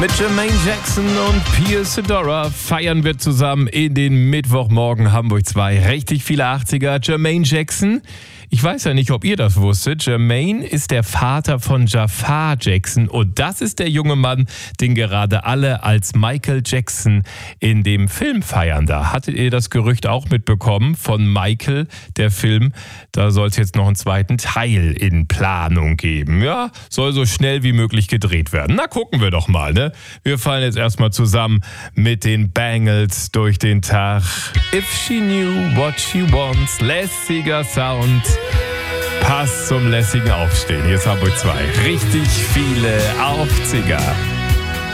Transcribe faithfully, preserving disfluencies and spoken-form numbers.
Mit Jermaine Jackson und Pia Sedora feiern wir zusammen in den Mittwochmorgen Hamburg zwei. Richtig viele achtziger. Jermaine Jackson, ich weiß ja nicht, ob ihr das wusstet, Jermaine ist der Vater von Jafar Jackson und das ist der junge Mann, den gerade alle als Michael Jackson in dem Film feiern. Da hattet ihr das Gerücht auch mitbekommen von Michael, der Film? Da soll es jetzt noch einen zweiten Teil in Planung geben. Ja, soll so schnell wie möglich gedreht werden. Na, gucken wir doch mal, ne? Wir fallen jetzt erstmal zusammen mit den Bangles durch den Tag. If she knew what she wants, lässiger Sound. Passt zum lässigen Aufstehen. Hier ist Hamburg zwei. Richtig viele achtziger.